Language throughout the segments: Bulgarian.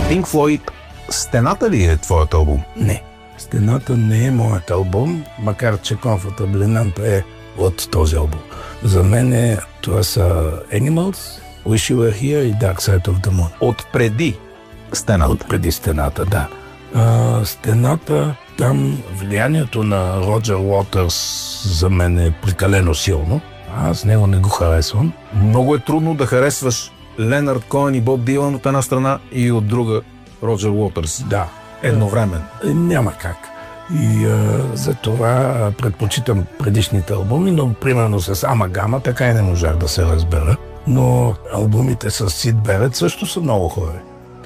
Pink Floyd, Стената ли е твоят албум? Не. Стената не е моят албум, макар че Comfortably Numb е от този албум. За мен това са Animals, Wish You Were Here и Dark Side of the Moon. От преди Стената? От преди Стената, да. Стената, там влиянието на Роджер Уотърс за мен е прекалено силно. Аз него не го харесвам. Много е трудно да харесваш Ленард Коен и Боб Дилан от една страна и от друга Роджер Уотърс. Да. Едновременно. Няма как. И за това предпочитам предишните албуми, но примерно с Амагама така и не можах да се разбера. Но албумите с Сид Берет също са много хубави.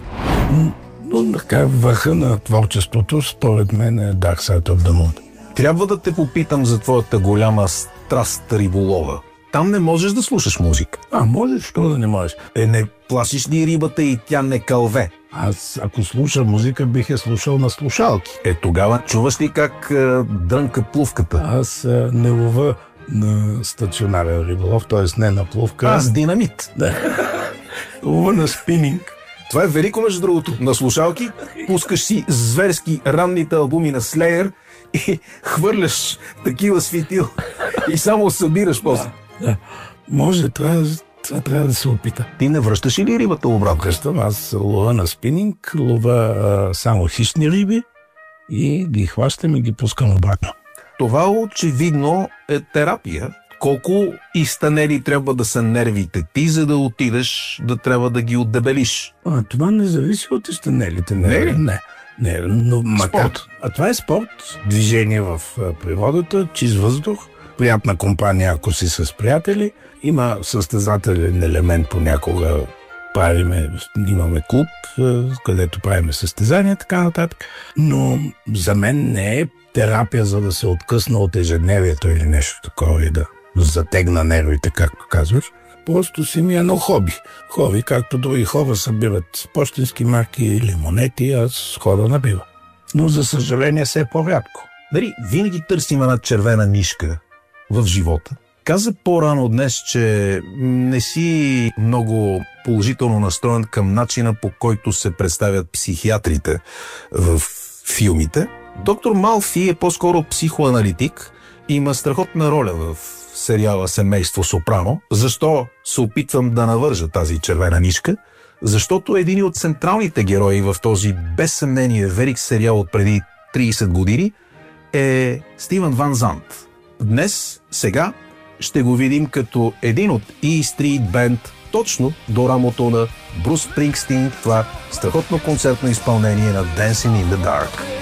Но така върха на творчеството според мен е Dark Side of the Moon. Трябва да те попитам за твоята голяма страст риболова. Там не можеш да слушаш музика. Можеш, що да не можеш? Не плашиш ли рибата и тя не кълве? Аз, ако слушам музика, бих я слушал на слушалки. Тогава чуваш ли как дрънка плувката? Аз не лова на стационарен риболов, т.е. не на плувка. Аз динамит. Да. Лова на спининг. Това е велико, между другото. На слушалки пускаш си зверски ранните албуми на Slayer и хвърляш такива светил и само събираш после. Да. Може, това трябва да се опита. Ти не връщаш ли рибата обратно? Връщам, аз лова на спининг, лова само хищни риби и ги хващам и ги пускам обратно. Това очевидно е терапия. Колко изтънели трябва да са нервите ти, за да отидеш да трябва да ги отдебелиш? Това не зависи от изтънелите нерви. Не, но спорт. Това е спорт, движение в природата, чист въздух, приятна компания, ако си с приятели. Има състезателен елемент понякога. Имаме клуб, където правиме състезания, така нататък. Но за мен не е терапия, за да се откъсна от ежедневието или нещо такова и да затегна нервите, както казваш. Просто си ми едно хоби. Хоби, както други хора събират пощенски марки или монети, аз хода на бива. Но за съжаление все по-рядко. Дали винаги търсим една червена нишка в живота? Каза по-рано днес, че не си много положително настроен към начина, по който се представят психиатрите в филмите. Доктор Малфи е по-скоро психоаналитик и има страхотна роля в сериала Семейство Сопрано. Защо се опитвам да навържа тази червена нишка? Защото един от централните герои в този без съмнение велик сериал от преди 30 години е Стивън Ван Зант. Днес, сега, ще го видим като един от E Street Band, точно до рамото на Брус Спрингстин, това страхотно концертно изпълнение на Dancing in the Dark.